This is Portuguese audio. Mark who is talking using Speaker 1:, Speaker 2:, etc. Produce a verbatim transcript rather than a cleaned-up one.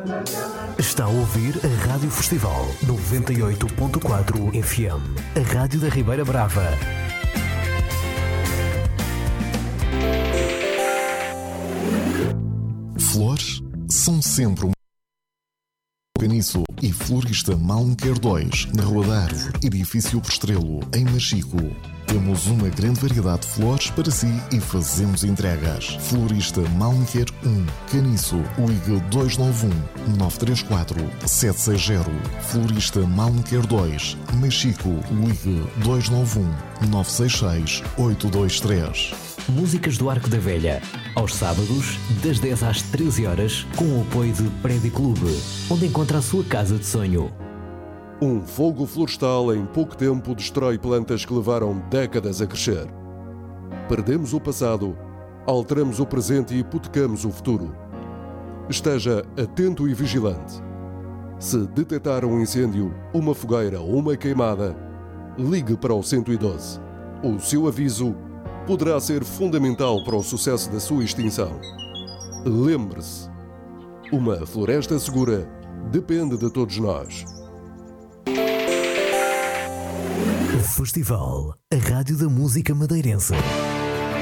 Speaker 1: Está a ouvir a Rádio Festival noventa e oito ponto quatro F M, a rádio da Ribeira Brava.
Speaker 2: Flores são sempre um Caniço e Florista Malmequer dois, na Rua da Árvore, edifício Postrelo, em Machico. Temos uma grande variedade de flores para si e fazemos entregas. Florista Malmequer um, Caniço, ligue dois nove um, nove três quatro, sete seis zero. Florista Malmequer dois, Machico, ligue dois nove um, nove seis seis, oito dois três.
Speaker 1: Músicas do Arco da Velha, aos sábados, das dez às treze horas, com o apoio de Prédio Clube, onde encontra a sua casa de sonho.
Speaker 3: Um fogo florestal em pouco tempo destrói plantas que levaram décadas a crescer. Perdemos o passado, alteramos o presente e hipotecamos o futuro. Esteja atento e vigilante. Se detectar um incêndio, uma fogueira ou uma queimada, ligue para o cento e doze. O seu aviso poderá ser fundamental para o sucesso da sua extinção. Lembre-se, uma floresta segura depende de todos nós.
Speaker 1: O Festival, a rádio da música madeirense.